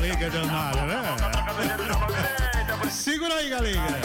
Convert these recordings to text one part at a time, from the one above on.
galega danada, né? Segura aí, galega.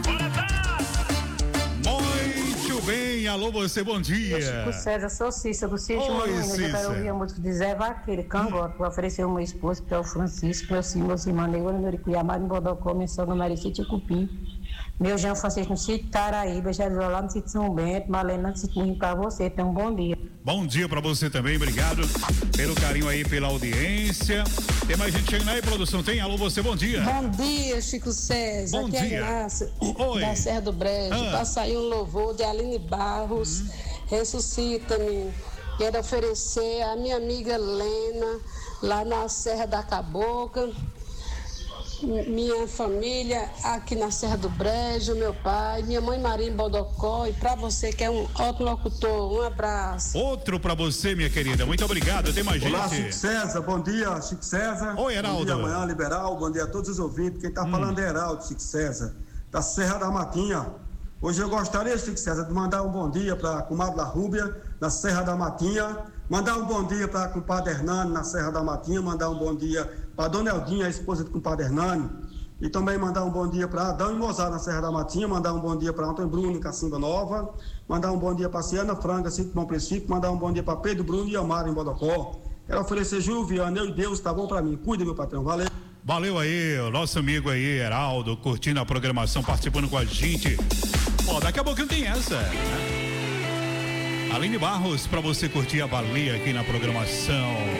Muito bem, alô você, bom dia. Chico César, sou Cícera do sítio Maminas. Eu quero ouvir a música de Zé Vaqueiro, Cangote, que ofereceu ao meu esposo, que é o Francisco, meu irmão Negro, no Uricuiamá, em Bodocó, menção no Maricite e Cupim. Meu Jean Francisco no sítio Taraíba, Jesus lá no sítio São Bento, Malena no sítio Morrinho pra você. Tenha um bom dia. Bom dia pra você também, obrigado pelo carinho aí, pela audiência. Tem mais gente chegando aí, produção? Tem? Alô, você, bom dia. Bom dia, Chico César. Bom aqui dia. É Inácio, Oi. da Serra do Brejo. Pra sair um louvor de Aline Barros. Ressuscita-me. Quero oferecer a minha amiga Lena, lá na Serra da Cabocla. Minha família aqui na Serra do Brejo, meu pai, minha mãe Maria em Bodocó, e pra você que é um ótimo locutor, um abraço. Outro pra você, minha querida, muito obrigado, tem mais gente. Olá, Chico César, bom dia, Chico César. Oi, Heraldo. Bom dia, amanhã, Liberal, bom dia a todos os ouvintes. Quem tá falando é Heraldo, Chico César, da Serra da Matinha. Hoje eu gostaria, Chico César, de mandar um bom dia para a comadre La Rúbia, na Serra da Matinha, mandar um bom dia para a compadre Hernani, na Serra da Matinha, mandar um bom dia para a Dona Eldinha, a esposa do compadre Hernani, e também mandar um bom dia para Adão e Mozart, na Serra da Matinha, mandar um bom dia para Antônio Bruno, em Cacimba Nova, mandar um bom dia para Ciana Franca, Sítio Bom Princípio, mandar um bom dia para Pedro Bruno e Amaro, em Bodocó. Quero oferecer Júlio Viana, eu e Deus, tá bom para mim. Cuide, meu patrão, valeu. Valeu aí, o nosso amigo aí, Heraldo, curtindo a programação, participando com a gente. Ó, daqui a pouquinho tem essa, né? Aline Barros, pra você curtir a baleia aqui na programação.